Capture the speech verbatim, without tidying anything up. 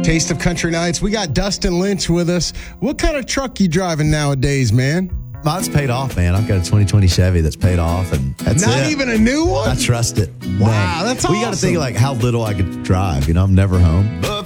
Taste of Country Nights. We got Dustin Lynch with us. What kind of truck you driving nowadays, man? Mine's paid off, man. I've got a twenty twenty Chevy that's paid off, and that's Not it. even a new one? I trust it. Wow, Man, that's we awesome. got to think of like how little I could drive. You know, I'm never home.